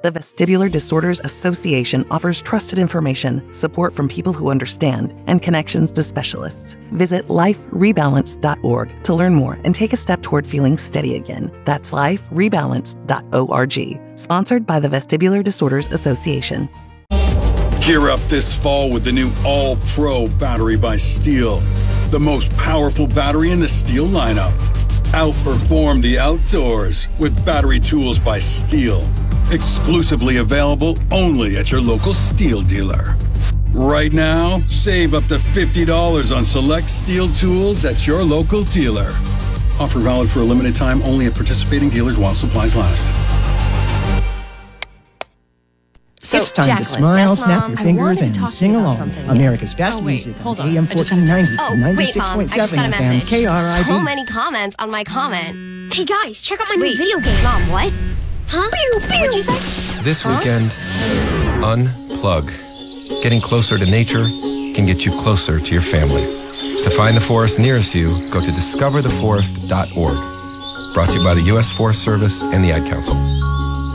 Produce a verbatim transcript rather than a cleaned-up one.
The Vestibular Disorders Association offers trusted information, support from people who understand, and connections to specialists. Visit life rebalance dot org to learn more and take a step toward feeling steady again. That's life rebalance dot org. Sponsored by the Vestibular Disorders Association. Gear up this fall with the new All-Pro battery by Steel. The most powerful battery in the Steel lineup. Outperform the outdoors with battery tools by Steel. Exclusively available only at your local Steel dealer. Right now, save up to fifty dollars on select Steel tools at your local dealer. Offer valid for a limited time only at participating dealers while supplies last. So, it's time Jacqueline, to smile, yes, snap Mom? your I fingers, wanted to and talk to sing you about along. something. America's best Oh, wait, music hold on on. A M I just fourteen ninety, have to- Oh, wait, ninety-six Mom. I point just seven got a F M, message. K R I B. So many comments on my comment. Hey guys, check out my new Wait, video game. Mom, what? Huh? Pew, pew. What'd you say? This Huh? weekend, unplug. Getting closer to nature can get you closer to your family. To find the forest nearest you, go to discover the forest dot org. Brought to you by the U S Forest Service and the Ad Council.